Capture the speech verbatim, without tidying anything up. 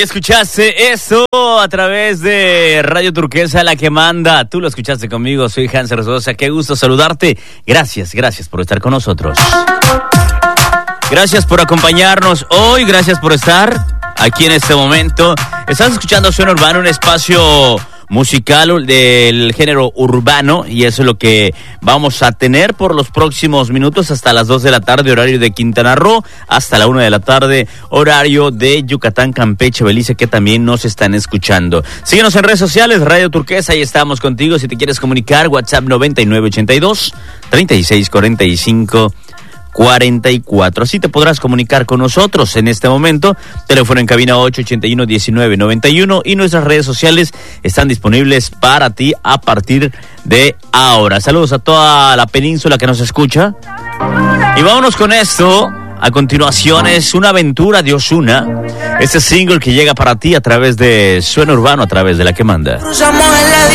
Escuchaste eso a través de Radio Turquesa, la que manda. Tú lo escuchaste conmigo, soy Hanser Sosa. Qué gusto saludarte. Gracias, gracias por estar con nosotros. Gracias por acompañarnos hoy. Gracias por estar aquí en este momento. Estás escuchando Suena Urbano, un espacio musical del género urbano, y eso es lo que vamos a tener por los próximos minutos hasta las dos de la tarde, horario de Quintana Roo, hasta la una de la tarde, horario de Yucatán, Campeche, Belice, que también nos están escuchando. Síguenos en redes sociales, Radio Turquesa, ahí estamos contigo. Si te quieres comunicar, WhatsApp noventa y nueve ochenta y dos, treinta y seis cuarenta y cinco cuarenta y cuatro. Así te podrás comunicar con nosotros en este momento. Teléfono en cabina ocho ochenta y uno diecinueve noventa y uno, y nuestras redes sociales están disponibles para ti a partir de ahora. Saludos a toda la península que nos escucha. Y vámonos con esto. A continuación es Una Aventura de Ozuna. Este single que llega para ti a través de Suena Urbano, a través de la que manda.